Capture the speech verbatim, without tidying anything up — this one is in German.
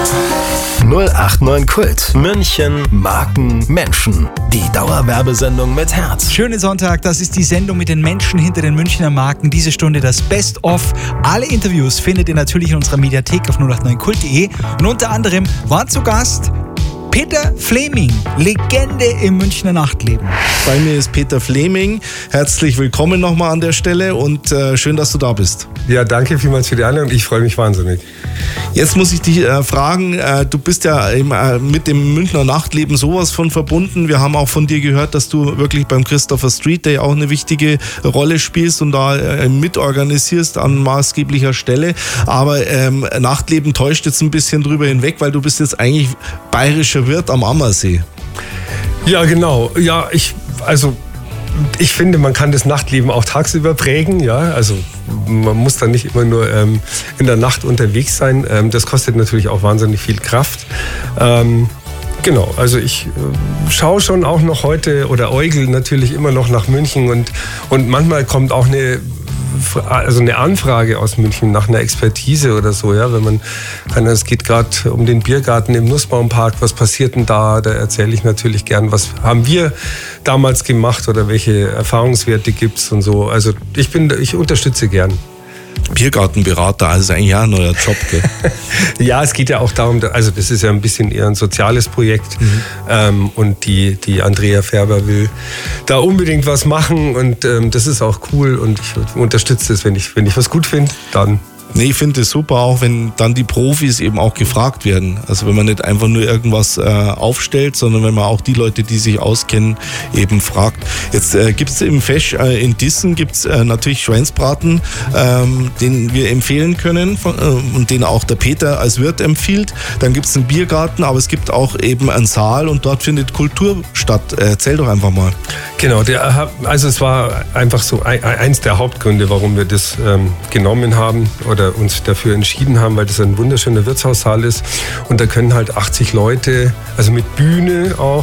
null acht neun Kult. München, Marken, Menschen. Die Dauerwerbesendung mit Herz. Schönen Sonntag, das ist die Sendung mit den Menschen hinter den Münchner Marken. Diese Stunde das Best-of. Alle Interviews findet ihr natürlich in unserer Mediathek auf null acht neun kult punkt de. Und unter anderem waren zu Gast Peter Fleming, Legende im Münchner Nachtleben. Bei mir ist Peter Fleming. Herzlich willkommen nochmal an der Stelle und äh, schön, dass du da bist. Ja, danke vielmals für die Einladung. Ich freue mich wahnsinnig. Jetzt muss ich dich äh, fragen, äh, du bist ja eben, äh, mit dem Münchner Nachtleben sowas von verbunden. Wir haben auch von dir gehört, dass du wirklich beim Christopher Street Day auch eine wichtige Rolle spielst und da äh, mitorganisierst an maßgeblicher Stelle. Aber ähm, Nachtleben täuscht jetzt ein bisschen drüber hinweg, weil du bist jetzt eigentlich bayerischer Wirt am Ammersee. Ja, genau. Ja, ich, also ich finde, man kann das Nachtleben auch tagsüber prägen. Ja, also man muss da nicht immer nur ähm, in der Nacht unterwegs sein. Ähm, das kostet natürlich auch wahnsinnig viel Kraft. Ähm, Genau, also ich äh, schaue schon auch noch heute oder äugel natürlich immer noch nach München und, und manchmal kommt auch eine, also eine Anfrage aus München nach einer Expertise oder so, ja, wenn man, es geht gerade um den Biergarten im Nussbaumpark, was passiert denn da? Da erzähle ich natürlich gern, was haben wir damals gemacht oder welche Erfahrungswerte gibt's und so. Also ich bin, ich unterstütze gern. Biergartenberater, also eigentlich ja ein neuer Job, gell? Ja, es geht ja auch darum, also das ist ja ein bisschen eher ein soziales Projekt mhm. ähm, und die, die Andrea Färber will da unbedingt was machen und ähm, das ist auch cool und ich unterstütze das, wenn ich, wenn ich was gut finde, dann. Nee, ich finde es super, auch wenn dann die Profis eben auch gefragt werden. Also wenn man nicht einfach nur irgendwas äh, aufstellt, sondern wenn man auch die Leute, die sich auskennen, eben fragt. Jetzt äh, gibt es im Fesch äh, in Dissen gibt's äh, natürlich Schweinsbraten, ähm, den wir empfehlen können von, äh, und den auch der Peter als Wirt empfiehlt. Dann gibt es einen Biergarten, aber es gibt auch eben einen Saal und dort findet Kultur statt. Erzähl doch einfach mal. Genau, der, also es war einfach so ein, eins der Hauptgründe, warum wir das ähm, genommen haben oder uns dafür entschieden haben, weil das ein wunderschöner Wirtshaussaal ist und da können halt achtzig Leute, also mit Bühne auch,